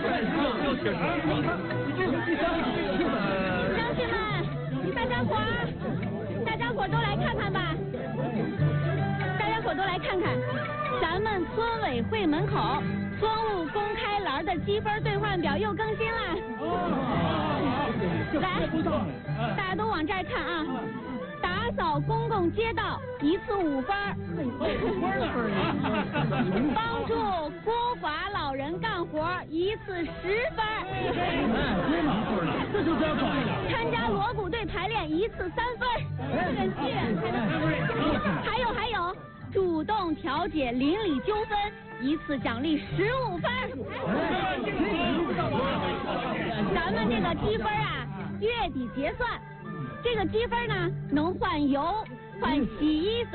乡亲们，大家伙都来看看吧！大家伙都来看看，咱们村委会门口村务公开栏的积分兑换表又更新了。来，大家都往这儿看啊！打扫公共街道1次5分，帮助孤寡老人干活1次10分， 这就是要搞一点。 参加锣鼓队排练1次3分，还有，主动调解邻里纠纷1次奖励15分。咱们这个积分啊，月底结算。这个积分呢，能换油、换洗衣粉、